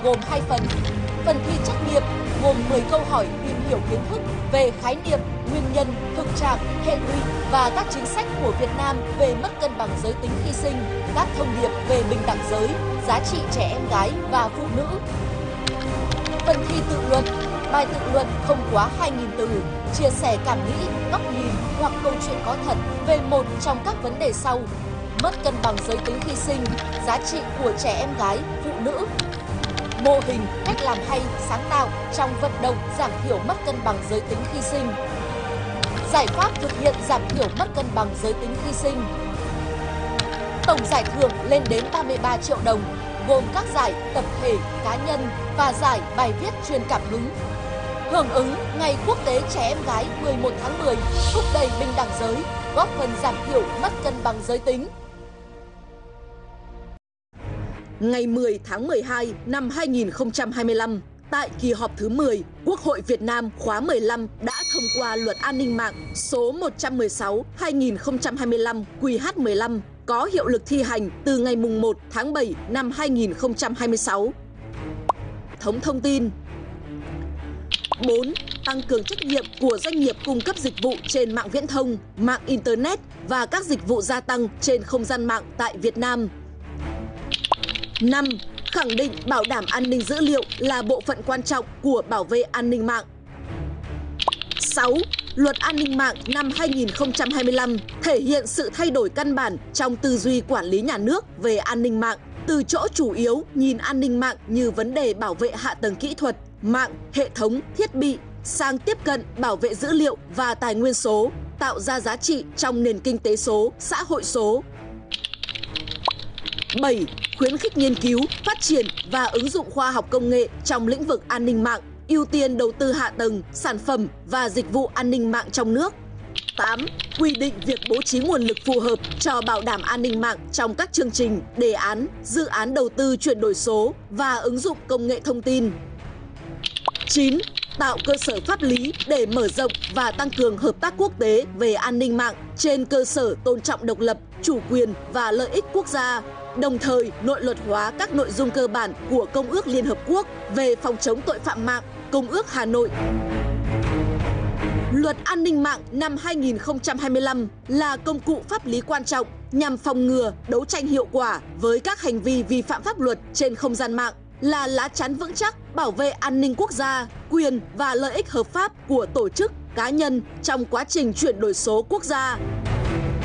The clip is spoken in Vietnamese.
gồm 2 phần. Phần thi trắc nghiệm gồm 10 câu hỏi tìm hiểu kiến thức về khái niệm, nguyên nhân, thực trạng, hệ lụy và các chính sách của Việt Nam về mất cân bằng giới tính khi sinh, các thông điệp về bình đẳng giới, giá trị trẻ em gái và phụ nữ. Phần thi tự luận, bài tự luận không quá 2.000 từ, chia sẻ cảm nghĩ, góc nhìn hoặc câu chuyện có thật về một trong các vấn đề sau: mất cân bằng giới tính khi sinh, giá trị của trẻ em gái, phụ nữ. Mô hình, cách làm hay, sáng tạo trong vận động giảm thiểu mất cân bằng giới tính khi sinh. Giải pháp thực hiện giảm thiểu mất cân bằng giới tính khi sinh. Tổng giải thưởng lên đến 33 triệu đồng, gồm các giải tập thể, cá nhân và giải bài viết truyền cảm hứng. Hưởng ứng Ngày Quốc tế Trẻ Em Gái 11 tháng 10, thúc đẩy bình đẳng giới, góp phần giảm thiểu mất cân bằng giới tính. Ngày 10 tháng 12 năm 2025, tại kỳ họp thứ 10, Quốc hội Việt Nam khóa 15 đã thông qua Luật An ninh mạng số 116/2025 QH15 có hiệu lực thi hành từ ngày 1 tháng 7 năm 2026. Thống thông tin. 4. Tăng cường trách nhiệm của doanh nghiệp cung cấp dịch vụ trên mạng viễn thông, mạng Internet và các dịch vụ gia tăng trên không gian mạng tại Việt Nam. 5. Khẳng định bảo đảm an ninh dữ liệu là bộ phận quan trọng của bảo vệ an ninh mạng. 6. Luật An ninh mạng năm 2025 thể hiện sự thay đổi căn bản trong tư duy quản lý nhà nước về an ninh mạng, từ chỗ chủ yếu nhìn an ninh mạng như vấn đề bảo vệ hạ tầng kỹ thuật, mạng, hệ thống, thiết bị, sang tiếp cận bảo vệ dữ liệu và tài nguyên số, tạo ra giá trị trong nền kinh tế số, xã hội số. 7. Khuyến khích nghiên cứu, phát triển và ứng dụng khoa học công nghệ trong lĩnh vực an ninh mạng, ưu tiên đầu tư hạ tầng, sản phẩm và dịch vụ an ninh mạng trong nước. 8. Quy định việc bố trí nguồn lực phù hợp cho bảo đảm an ninh mạng trong các chương trình, đề án, dự án đầu tư chuyển đổi số và ứng dụng công nghệ thông tin. 9. Tạo cơ sở pháp lý để mở rộng và tăng cường hợp tác quốc tế về an ninh mạng trên cơ sở tôn trọng độc lập, chủ quyền và lợi ích quốc gia, đồng thời nội luật hóa các nội dung cơ bản của Công ước Liên Hợp Quốc về phòng chống tội phạm mạng, Công ước Hà Nội. Luật An ninh mạng năm 2025 là công cụ pháp lý quan trọng nhằm phòng ngừa, đấu tranh hiệu quả với các hành vi vi phạm pháp luật trên không gian mạng, là lá chắn vững chắc bảo vệ an ninh quốc gia, quyền và lợi ích hợp pháp của tổ chức, cá nhân trong quá trình chuyển đổi số quốc gia.